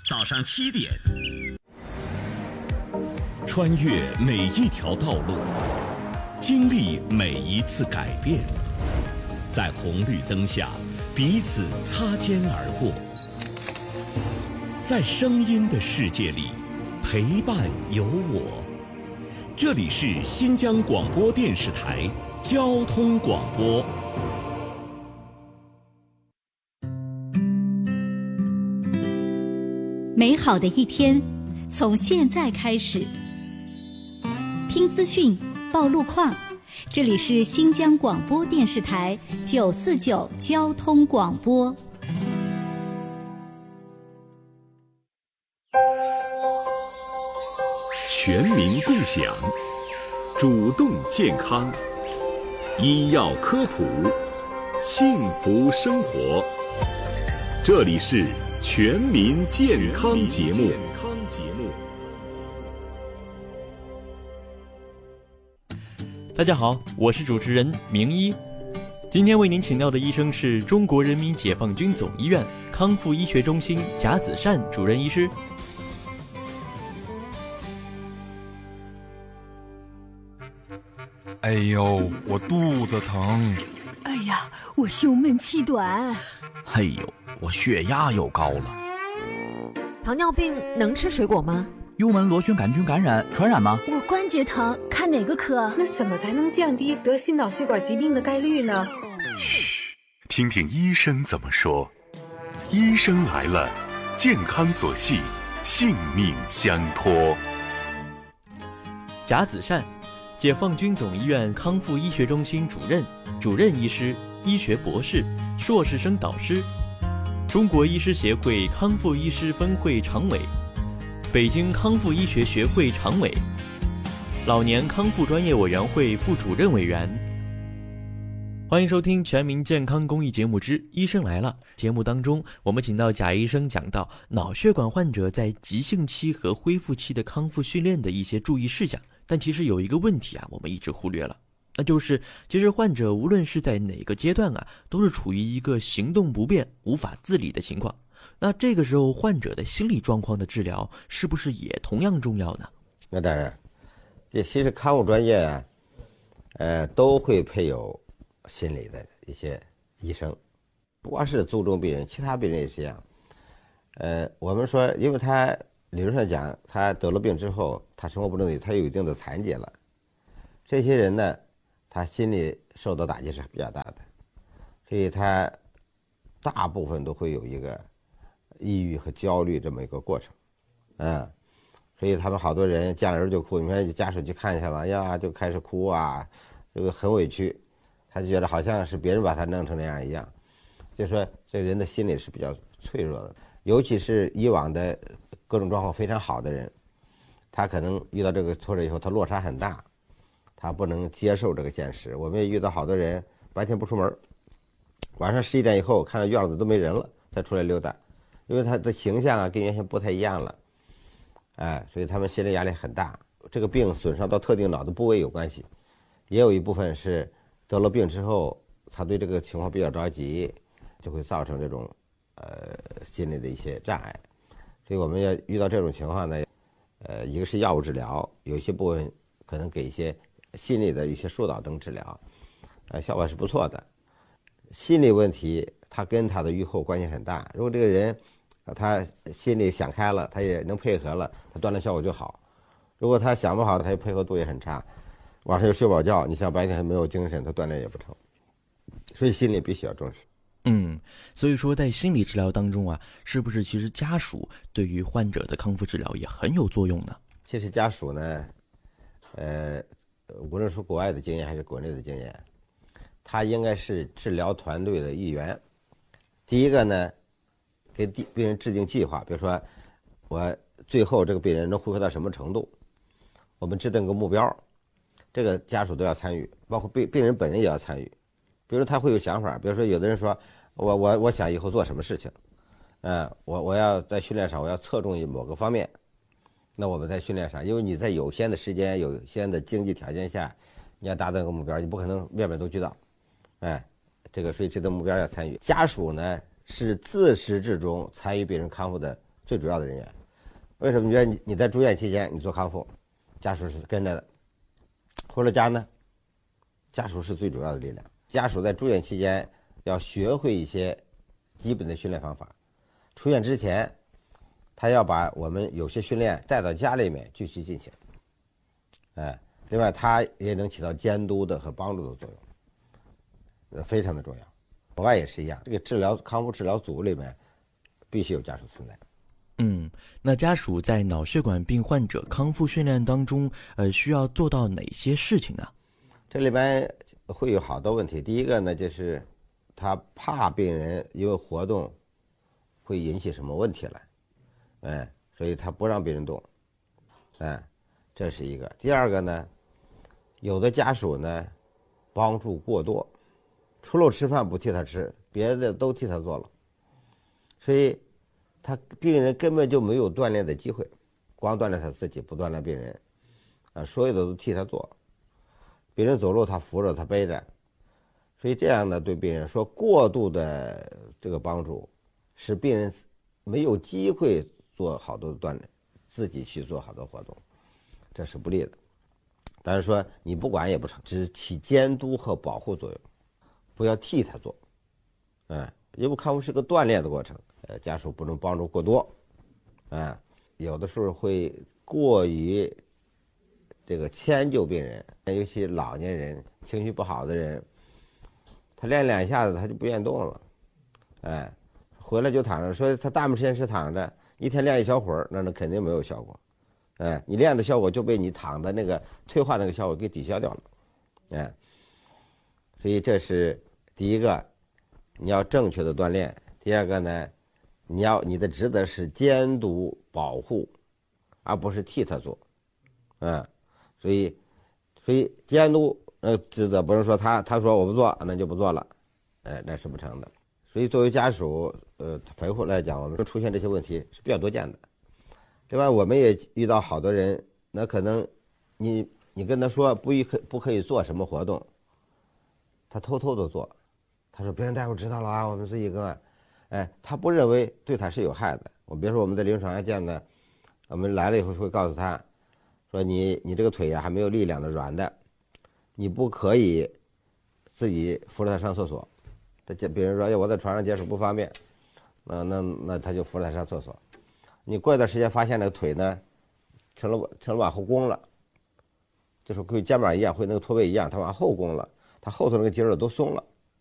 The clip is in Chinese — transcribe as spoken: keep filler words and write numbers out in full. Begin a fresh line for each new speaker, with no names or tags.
早上七点，
穿越每一条道路，经历每一次改变，在红绿灯下彼此擦肩而过，在声音的世界里陪伴有我。这里是新疆广播电视台交通广播。
美好的一天从现在开始，听资讯，报路况。这里是新疆广播电视台九四九交通广播。
全民共享，主动健康，医药科普，幸福生活。这里是全民健康节目。
大家好，我是主持人明一。今天为您请到的医生是中国人民解放军总医院康复医学中心贾子善主任医师。
哎呦，我肚子疼。
哎呀，我胸闷气短。
哎呦，我血压又高了。
糖尿病能吃水果吗？
幽门螺旋杆菌感染传染吗？
我关节疼，看哪个科？
那怎么才能降低得心脑血管疾病的概率呢？
嘘，听听医生怎么说。医生来了，健康所系，性命相托。
贾子善，解放军总医院康复医学中心主任、主任医师、医学博士、硕士生导师，中国医师协会康复医师分会常委，北京康复医学学会常委，老年康复专业委员会副主任委员。欢迎收听全民健康公益节目之医生来了。节目当中，我们请到贾医生讲到脑血管患者在急性期和恢复期的康复训练的一些注意事项。但其实有一个问题啊，我们一直忽略了，那就是其实患者无论是在哪个阶段啊，都是处于一个行动不便、无法自理的情况。那这个时候患者的心理状况的治疗是不是也同样重要呢？
那当然，这其实康复专业啊，呃，都会配有心理的一些医生，不光是卒中病人，其他病人也是一样。呃，我们说，因为他理论上讲，他得了病之后，他生活不能力，他有一定的残疾了。这些人呢，他心理受到打击是比较大的，所以他大部分都会有一个抑郁和焦虑这么一个过程，嗯，所以他们好多人见了人就哭，你看家属去看一下了呀，就开始哭啊，这个很委屈，他就觉得好像是别人把他弄成那样一样，就说这个人的心理是比较脆弱的，尤其是以往的各种状况非常好的人，他可能遇到这个挫折以后，他落差很大，他不能接受这个现实。我们也遇到好多人白天不出门，晚上十一点以后看到院子都没人了才出来溜达，因为他的形象啊跟原先不太一样了，哎，所以他们心理压力很大。这个病损伤到特定脑的部位有关系，也有一部分是得了病之后，他对这个情况比较着急，就会造成这种呃心理的一些障碍。所以我们要遇到这种情况呢，呃，一个是药物治疗，有一些部分可能给一些心理的一些疏导灯治疗，呃，效果是不错的。心理问题它跟他的预后关系很大，如果这个人他心里想开了，他也能配合了，他锻炼效果就好。如果他想不好，他就配合度也很差，晚上又睡不好觉，你想白天还没有精神，他锻炼也不成。所以心理必须要重视。
嗯，所以说在心理治疗当中啊，是不是其实家属对于患者的康复治疗也很有作用呢？
其实家属呢，呃，无论是国外的经验还是国内的经验，他应该是治疗团队的一员。第一个呢，给病人制定计划，比如说我最后这个病人能恢复到什么程度，我们制定个目标，这个家属都要参与，包括病病人本人也要参与。比如他会有想法，比如说有的人说我我我想以后做什么事情，嗯，我我要在训练上我要侧重于某个方面，那我们在训练上，因为你在有限的时间、有限的经济条件下，你要达到一个目标，你不可能面面都俱到，哎，这个所以这个目标要参与。家属呢是自始至终参与病人康复的最最主要的人员。为什么觉得你你在住院期间你做康复，家属是跟着的？回了家呢，家属是最主要的力量。家属在住院期间要学会一些基本的训练方法，出院之前，他要把我们有些训练带到家里面继续进行。哎，另外他也能起到监督的和帮助的作用，呃，非常的重要。国外也是一样，这个治疗康复治疗组里面必须有家属存在。
嗯，那家属在脑血管病患者康复训练当中，呃，需要做到哪些事情呢？
这里边会有好多问题。第一个呢，就是他怕病人因为活动会引起什么问题来，哎，所以他不让病人动，哎，这是一个。第二个呢，有的家属呢帮助过多，除了吃饭不替他吃，别的都替他做了，所以他病人根本就没有锻炼的机会，光锻炼他自己，不锻炼病人，啊，所有的都替他做，病人走路他扶着他背着，所以这样呢对病人说过度的这个帮助，使病人没有机会做好多的锻炼，自己去做好多活动，这是不利的。但是说你不管也不成，只起监督和保护作用，不要替他做，嗯，因为康复是个锻炼的过程，呃，家属不能帮助过多，啊，有的时候会过于这个迁就病人，尤其老年人、情绪不好的人，他练两下子他就不愿动了，哎，回来就躺着，所以他大部分时间是躺着，一天练一小会儿，那那肯定没有效果，哎，你练的效果就被你躺的那个退化那个效果给抵消掉了，哎，所以这是第一个，你要正确的锻炼。第二个呢，你要你的职责是监督保护，而不是替他做，嗯，所以所以监督呃职责不是说他他说我不做那就不做了，哎，那是不成的。所以作为家属呃陪护来讲，我们出现这些问题是比较多见的。另外我们也遇到好多人，那可能你你跟他说不可不可以做什么活动，他偷偷的做，他说别人大夫知道了啊，我们自己个，哎，他不认为对他是有害的。我比如说我们在临床上见的，我们来了以后会告诉他，说你你这个腿呀、啊、还没有力量的软的，你不可以自己扶着他上厕所。他比如说，哎，我在床上解手不方便，那那那他就扶着他上厕所。你过一段时间发现那个腿呢，成了成了往后弓了，就是跟肩膀一样，会那个驼背一样，它往后弓了，它后头那个肌肉都松了。